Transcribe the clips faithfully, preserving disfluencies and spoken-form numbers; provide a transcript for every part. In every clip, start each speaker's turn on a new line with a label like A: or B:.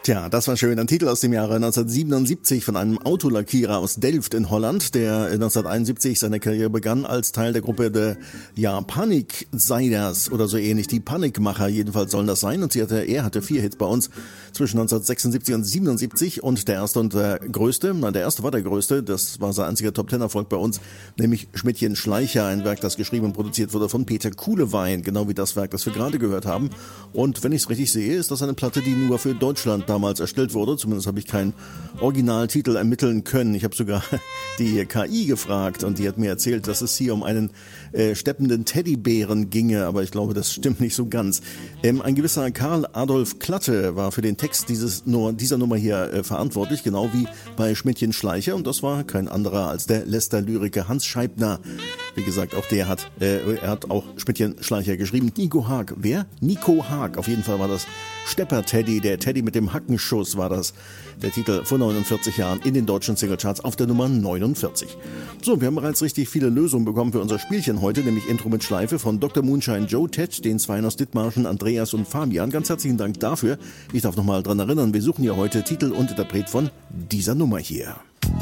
A: Tja, das war schön. Ein Titel aus dem Jahre neunzehnhundertsiebenundsiebzig von einem Autolackierer aus Delft in Holland, der neunzehnhunderteinundsiebzig seine Karriere begann als Teil der Gruppe der ja, Paniksiders oder so ähnlich. Die Panikmacher jedenfalls sollen das sein. Und sie hatte, er hatte vier Hits bei uns zwischen neunzehnhundertsechsundsiebzig und siebenundsiebzig. Und der erste und der größte, nein, der erste war der größte, das war sein einziger Top-Ten-Erfolg bei uns, nämlich Schmidtchen Schleicher, ein Werk, das geschrieben und produziert wurde von Peter Kuhlewein, genau wie das Werk, das wir gerade gehört haben. Und wenn ich es richtig sehe, ist das eine Platte, die nur für Deutschland damals erstellt wurde. Zumindest habe ich keinen Originaltitel ermitteln können. Ich habe sogar die K I gefragt und die hat mir erzählt, dass es hier um einen äh, steppenden Teddybären ginge, aber ich glaube, das stimmt nicht so ganz. Ähm, ein gewisser Karl Adolf Klatte war für den Text dieses, nur, dieser Nummer hier äh, verantwortlich, genau wie bei Schmidtchen Schleicher, und das war kein anderer als der Lester-Lyriker Hans Scheibner. Wie gesagt, auch der hat, äh, er hat auch Schmidtchen Schleicher geschrieben. Nico Haag. Wer? Nico Haag. Auf jeden Fall war das Stepper-Teddy, der Teddy mit dem Hackenschuss war das. Der Titel vor neunundvierzig Jahren in den deutschen Singlecharts auf der Nummer neunundvierzig. So, wir haben bereits richtig viele Lösungen bekommen für unser Spielchen heute, nämlich Intro mit Schleife von Doktor Moonshine Joe, Ted, den Zweien aus Dithmarschen, Andreas und Fabian. Ganz herzlichen Dank dafür. Ich darf nochmal dran erinnern, wir suchen ja heute Titel und Interpret von dieser Nummer hier.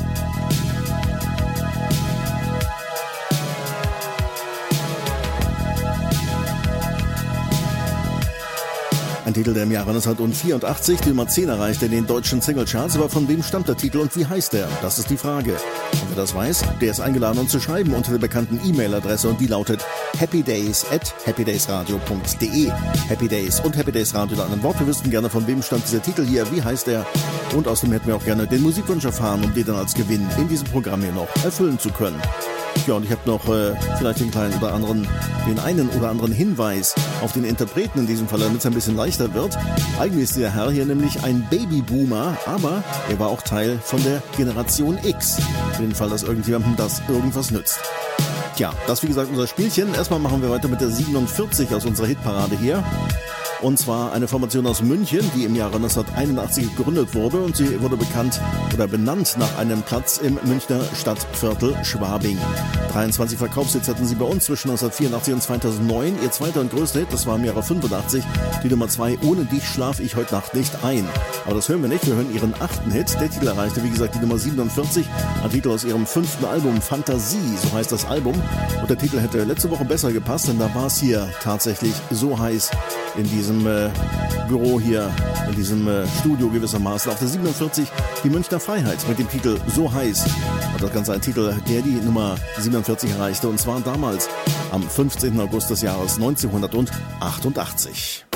A: Ein Titel, der im Jahre neunzehnhundertvierundachtzig die Nummer zehn erreichte in den deutschen Singlecharts. Aber von wem stammt der Titel und wie heißt er? Das ist die Frage. Und wer das weiß, der ist eingeladen, uns zu schreiben unter der bekannten E-Mail-Adresse, und die lautet happydays at happydaysradio punkt de. Happy Days und Happy Days Radio in einem Wort. Wir wüssten gerne, von wem stammt dieser Titel hier, wie heißt er? Und außerdem hätten wir auch gerne den Musikwunsch erfahren, um den dann als Gewinn in diesem Programm hier noch erfüllen zu können. Ja, und ich habe noch äh, vielleicht den kleinen oder anderen, den einen oder anderen Hinweis auf den Interpreten in diesem Fall, damit es ein bisschen leichter wird. Eigentlich ist der Herr hier nämlich ein Babyboomer, aber er war auch Teil von der Generation X. Für den Fall, dass irgendjemandem das irgendwas nützt. Tja, das wie gesagt unser Spielchen. Erstmal machen wir weiter mit der siebenundvierzig aus unserer Hitparade hier. Und zwar eine Formation aus München, die im Jahre neunzehnhunderteinundachtzig gegründet wurde, und sie wurde bekannt oder benannt nach einem Platz im Münchner Stadtviertel Schwabing. dreiundzwanzig Verkaufshits hatten sie bei uns zwischen neunzehnhundertvierundachtzig und zweitausendneun. Ihr zweiter und größter Hit, das war im Jahre fünfundachtzig, die Nummer zwei, Ohne dich schlaf ich heute Nacht nicht ein. Aber das hören wir nicht, wir hören ihren achten Hit. Der Titel erreichte, wie gesagt, die Nummer siebenundvierzig, ein Titel aus ihrem fünften Album, Fantasie, so heißt das Album. Und der Titel hätte letzte Woche besser gepasst, denn da war es hier tatsächlich so heiß in diesem äh, Büro hier, in diesem äh, Studio gewissermaßen. Auf der siebenundvierzig die Münchner Freiheit mit dem Titel So heiß. Und das Ganze ein Titel, der die Nummer siebenundvierzig erreichte, und zwar damals am fünfzehnten August des Jahres neunzehnhundertachtundachtzig.